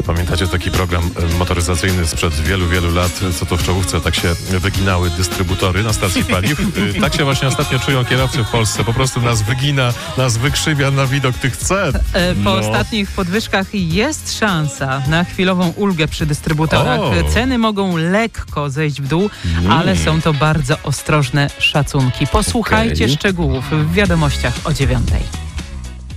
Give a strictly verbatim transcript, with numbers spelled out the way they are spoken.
Pamiętacie taki program motoryzacyjny sprzed wielu, wielu lat, co to w czołówce tak się wyginały dystrybutory na stacji paliw? Tak się właśnie ostatnio czują kierowcy w Polsce. Po prostu nas wygina, nas wykrzywia na widok tych cen. Po No. ostatnich podwyżkach jest szansa na chwilową ulgę przy dystrybutorach. O. Ceny mogą lekko zejść w dół, Mm. ale są to bardzo ostrożne szacunki. Posłuchajcie Okej. szczegółów w wiadomościach o dziewiątej.